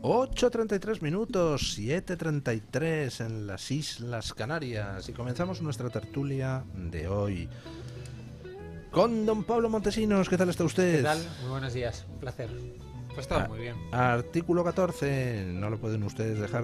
8:33 minutos, 7:33 en las Islas Canarias, y comenzamos nuestra tertulia de hoy con don Pablo Montesinos. ¿Qué tal está usted? ¿Qué tal? Muy buenos días, un placer. Pues todo muy bien. Artículo 14, no lo pueden ustedes dejar